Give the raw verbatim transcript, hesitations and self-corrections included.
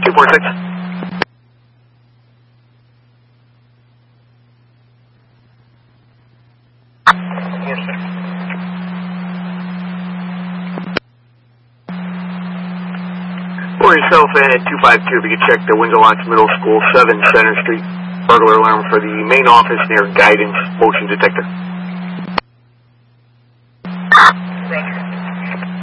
two four six. For yourself at two five two, if you could check the Window Locks Middle School, seven Center Street, burglar alarm for the main office near Guidance Motion Detector. Thanks.